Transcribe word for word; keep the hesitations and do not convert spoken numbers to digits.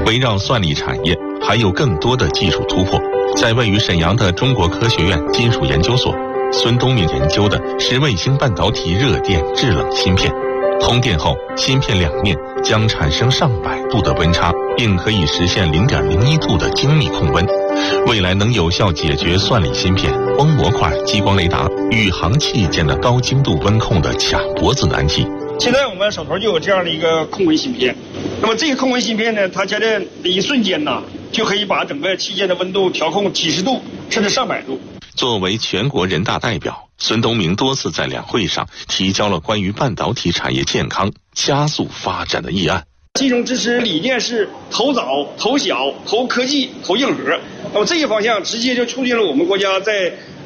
围绕算力产业，还有更多的技术突破。在位于沈阳的中国科学院金属研究所，孙东明研究的是卫星半导体热电制冷芯片。通电后，芯片两面将产生上百度的温差，并可以实现 零点零一度的精密控温。未来能有效解决算力芯片、光模块、激光雷达、宇航器间的高精度温控的卡脖子难题。 现在我们手头就有这样的一个控温芯片，那么这个控温芯片呢，它在这一瞬间呢，就可以把整个器件的温度调控几十度，甚至上百度。 作为全国人大代表，孙东明多次在两会上提交了关于半导体产业健康加速发展的议案。 金融支持理念是投早、投小、投科技、投硬核，那么这些方向直接就促进了我们国家在